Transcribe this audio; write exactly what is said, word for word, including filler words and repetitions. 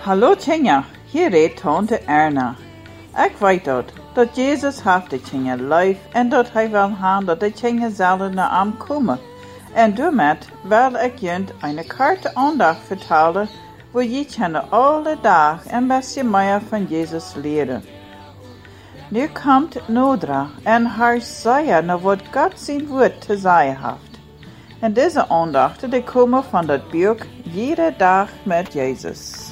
Hallo Tjinja, hier reed tante Erna. Ik weet dat, dat Jezus heeft de Tjinja lief en dat hij wil gaan dat de Tjinja zullen naar hem komen. En daarmee wil ik junt een korte aandacht vertellen, waar je kan alle dag een beetje meer van Jezus leren. Nu komt Nodra en haar zeggen naar wat God zijn woord te zeggen heeft. En deze aandachten die komen van dat boek Jede dag met Jezus.